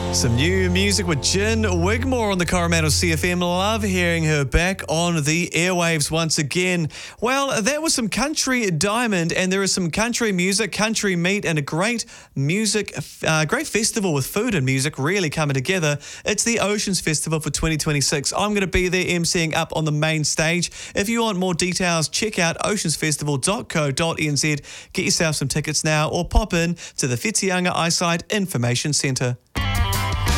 Some new music with Jen Wigmore on the Coromandel CFM. Love hearing her back on the airwaves once again. Well, that was some country diamond, and there is some country music, country meat, and a great festival with food and music really coming together. It's the Oceans Festival for 2026. I'm going to be there emceeing up on the main stage. If you want more details, check out oceansfestival.co.nz. Get yourself some tickets now or pop in to the Whitianga Eyesight Information Centre.